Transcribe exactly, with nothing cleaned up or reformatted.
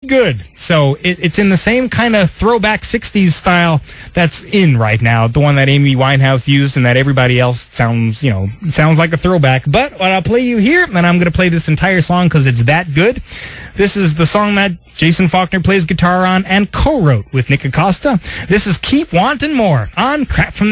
good. So it, it's in the same kind of throwback sixties style that's in right now, the one that Amy Winehouse used and that everybody else sounds, you know, sounds like a throwback. But what I'll play you here, and I'm going to play this entire song because it's that good. This is the song that Jason Faulkner plays guitar on and co-wrote with Nick Acosta. This is Keep Wanting More on Crap from the